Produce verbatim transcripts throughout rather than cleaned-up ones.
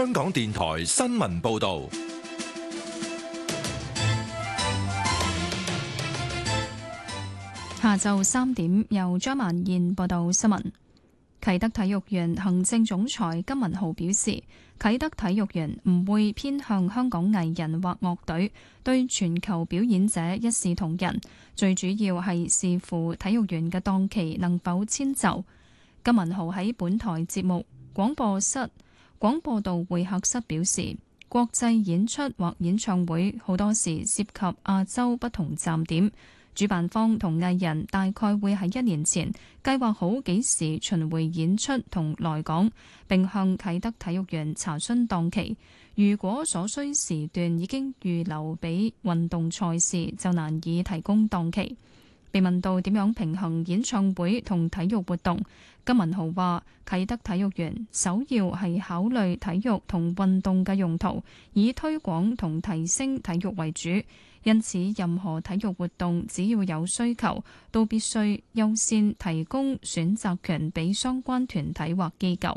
香港電台新聞報道。 下晝三點，由張曼燕報道新聞。啟德體育園行政總裁金文豪表示，啟德體育園唔會偏向香港藝人或樂隊，對全球表演者一視同仁，最主要係視乎體育園嘅檔期能否遷就。金文豪喺本台節目廣播室廣播道會客室表示，國際演出或演唱會好多時涉及亞洲不同站點。主辦方同藝人大概會喺一年前計劃好幾時巡迴演出同來港，並向啟德體育園查詢檔期。如果所需時段已經預留俾運動賽事，就難以提供檔期。被問到點樣平衡演唱會同體育活動，金文豪話：啟德體育園首要係考慮體育同運動嘅用途，以推廣同提升體育為主。因此，任何體育活動只要有需求，都必須優先提供選擇權俾相關團體或機構。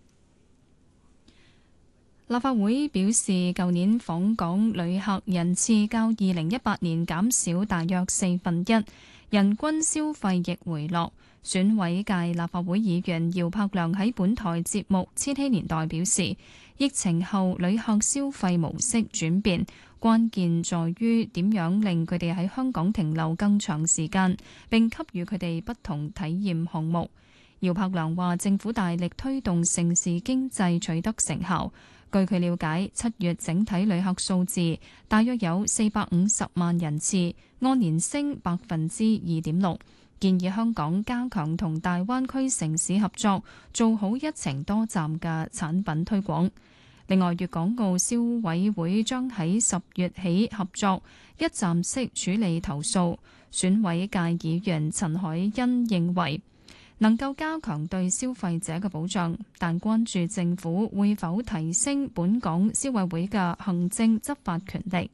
立法會表示，舊年訪港旅客人次較二零一八年減少大約四分一，人均消費亦回落。選委界立法會議員姚柏良喺本台節目《千禧年代》表示，疫情後旅客消費模式轉變，關鍵在於點樣令佢哋喺香港停留更長時間，並給予佢哋不同體驗項目。姚柏良話，政府大力推動城市經濟取得成效。據佢了解，七月整體旅客數字大約有四百五十萬人次，按年升百分之二點六。建議香港加強同大灣區城市合作，做好一程多站嘅產品推廣。另外，粵港澳消委會將喺十月起合作一站式處理投訴。選委界議員陳凱欣認為能夠加強對消費者嘅保障，但關注政府會否提升本港消委會嘅行政執法權力。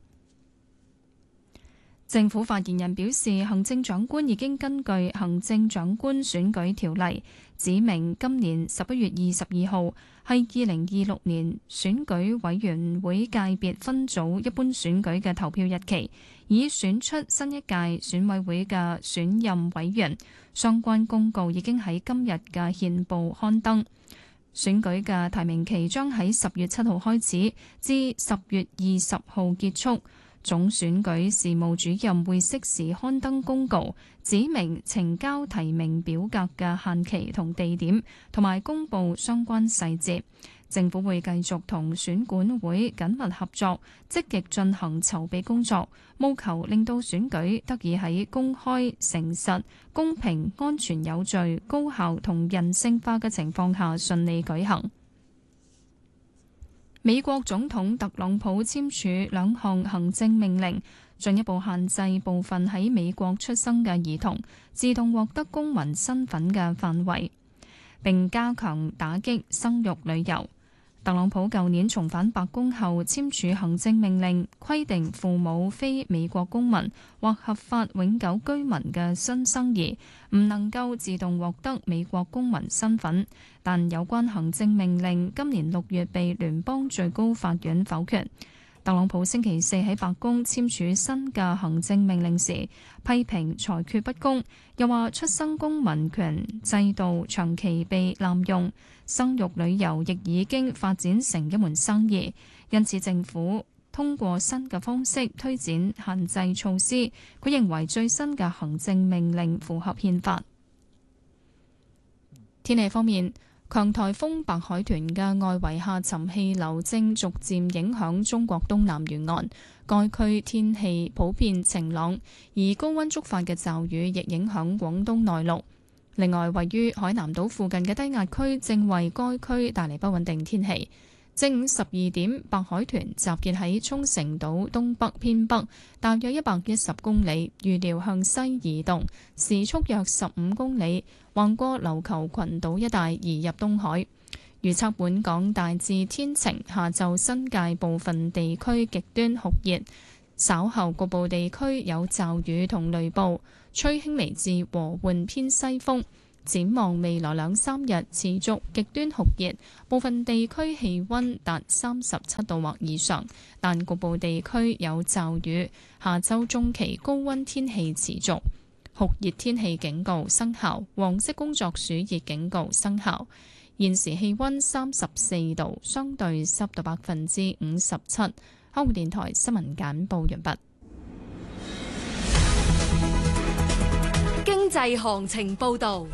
政府發言人表示，行政長官已經根據《行政長官選舉條例》指明今年十一月二十二號係二零二六年選舉委員會界別分組一般選舉嘅投票日期，以選出新一屆選委會嘅選任委員。相關公告已經喺今日嘅憲報刊登。選舉嘅提名期將喺十月七號開始，至十月二十號結束。總選舉事務主任會適時刊登公告，指明呈交提名表格嘅限期同地點，同埋公佈相關細節。政府會繼續同選管會緊密合作，積極進行籌備工作，務求令到選舉得以喺公開、誠實、公平、安全有序、高效同人性化嘅情況下順利舉行。美國總統特朗普簽署兩項行政命令，進一步限制部分喺美國出生嘅兒童自動獲得公民身份嘅範圍，並加強打擊生育旅遊。特朗普舊年重返白宮後簽署行政命令，規定父母非美國公民或合法永久居民嘅新生兒唔能夠自動獲得美國公民身份。但有關行政命令今年六月被聯邦最高法院否決。特朗普星期四喺白宮簽署新嘅行政命令時，批評裁決不公，又話出生公民權制度長期被濫用，生育旅遊亦已經發展成一門生意，因此政府通過新嘅方式推展限制措施。佢認為最新嘅行政命令符合憲法。天氣方面，強颱風白海豚嘅外圍下沉氣流正逐漸影響中國東南沿岸，該區天氣普遍晴朗，而高溫觸發嘅驟雨亦影響廣東內陸。另外，位於海南島附近嘅低壓區正為該區帶嚟不穩定天氣。正午十二點，白海豚集結喺沖繩島東北偏北，大約一百一十公里，預料向西移動，時速約十五公里，橫過琉球群島一帶移入東海。預測本港大致天晴，下晝新界部分地區極端酷熱，稍後局部地區有驟雨同雷暴，吹輕微至和緩偏西風。 展望未來兩三日持續極端酷熱，部分地區氣溫達三十七度或以上，但局部地區有驟雨。下週中期高溫天氣持續，酷熱天氣警告生效，黃色工作暑熱警告生效。現時氣溫三十四度，相對濕度百分之五十七。香港電台新聞簡報完畢。 經濟行情報道。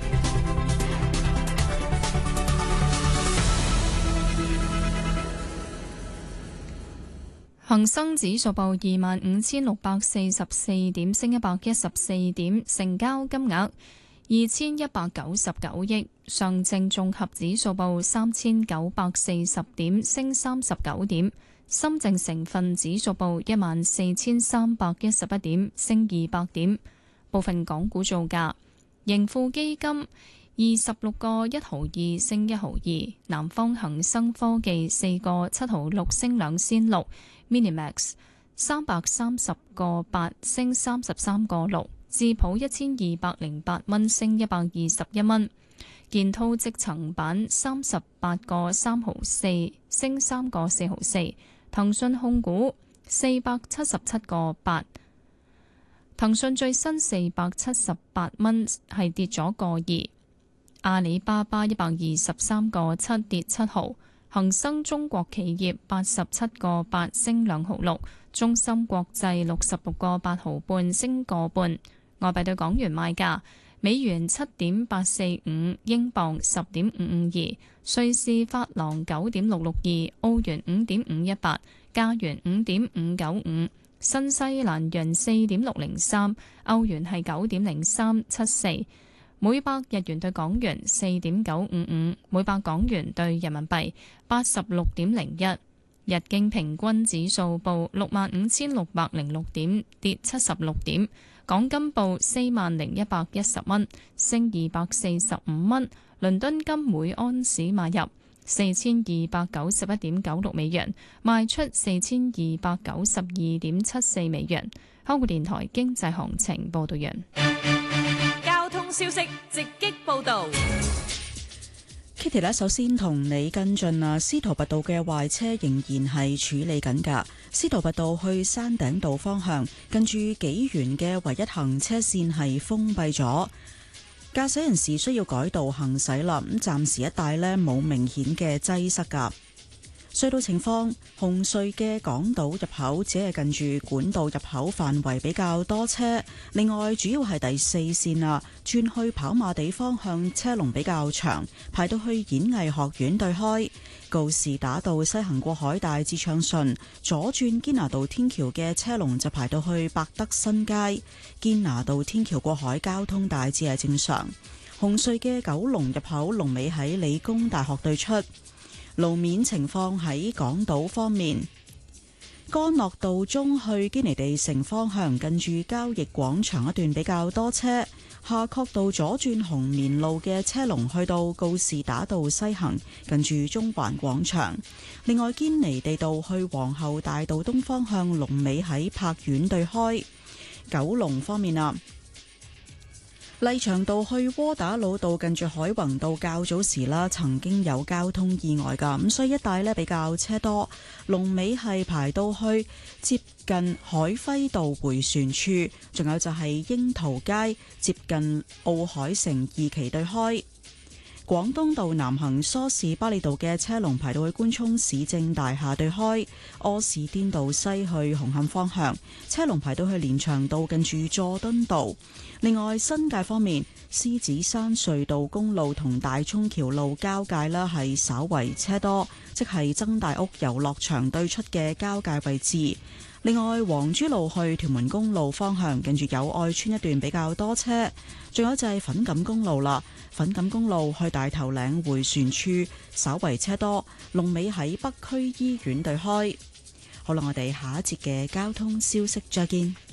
恒生指數報二萬五千六百四十四點，升一百一十四點，成交金額二千一百九十九億。上證綜合指數報三千九百四十點，升三十九點。深證成分指數報一萬四千三百一十一點，升二百點。部分港股造價：盈富基金二十六個一毫二升一毫二，南方恒生科技四個七毫六升兩仙六。Minimax 三百三十個八升三十三個六，智普一千二百零八蚊升一百二十一蚊，建滔積層板三十八個三毫四升三個四毫四，騰訊控股四百七十七個八，騰訊最新四百七十八蚊係跌咗個二，阿里巴巴一百二十三個七跌七毫。恒生中國企業八十七個八升兩毫六，中芯國際六十六個八毫半升個半。外幣對港元賣價：美元七點八四五，英鎊十點五五二，瑞士法郎九點六六二，澳元五點五一八，加元五點五九五，新西蘭元四點六零三，歐元係九點零三七四。每百日元對港元四點九五五，每百港元對人民幣八十六點零一。日經平均指數報六萬五千六百零六點，跌七十六點。港金報四萬零一百一十蚊，升二百四十五蚊。倫敦金每安士買入四千二百九十一點九六美元，賣出四千二百九十二點七四美元。香港電台經濟行情報道完。 消息直擊報道 ，Kitty 呢，首先同你跟進啊，司徒拔道嘅壞車仍然係處理緊㗎。司徒拔道去山頂道方向，近住紀元嘅唯一行車線係封閉咗，駕駛人士需要改道行駛啦。咁暫時一帶呢冇明顯嘅擠塞㗎。隧道情況，紅隧嘅港島入口只係近住管道入口範圍比較多車，另外主要係第四線啊，轉去跑馬地方向車龍比較長，排到去演藝學院對開。告士打道西行過海大致暢順，左轉堅拿道天橋嘅車龍就排到去百德新街。堅拿道天橋過海交通大致係正常。紅隧嘅九龍入口龍尾喺理工大學對出。路面情況喺港島方面，干諾道中去堅尼地城方向，近住交易廣場一段比較多車。夏慤道左轉紅棉路嘅車龍去到告士打道西行，近住中環廣場。另外，堅尼地道去皇后大道東方向，龍尾喺柏苑對開。九龍方面啊，麗翔道去窩打老道近住海泓道較早時啦，曾經有交通意外㗎，咁所以一帶呢比較車多，龍尾係排到去接近海輝道迴旋處，仲有就係櫻桃街接近奧海城二期對開。廣東道南行梳士巴利道嘅車龍排到去官涌市政大廈對開，柯士甸道西去紅磡方向，車龍排到去連翔道近住佐敦道。另外新界方面，獅子山隧道公路同大涌橋路交界啦，係稍為車多，即係曾大屋遊樂場對出嘅交界位置。另外，黃珠路去屯門公路方向，近住友愛村一段比較多車。仲有就係粉錦公路啦，粉錦公路去大頭嶺迴旋處稍為車多，龍尾喺北區醫院對開。好啦，我哋下一節嘅交通消息再見。